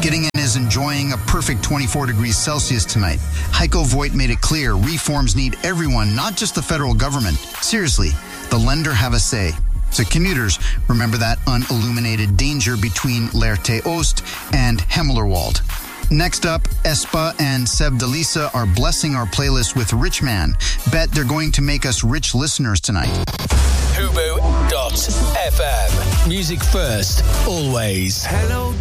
Gittingen is enjoying a perfect 24 degrees Celsius tonight. Heiko Voigt made it clear reforms need everyone, not just the federal government. Seriously, the Länder have a say. So commuters, remember that unilluminated danger between Lehrte Oost and Hemmelerwald. Next up, Espa and Seb Delisa are blessing our playlist with Rich Man. Bet they're going to make us rich listeners tonight. Hubu.fm. Music first, always. Hello,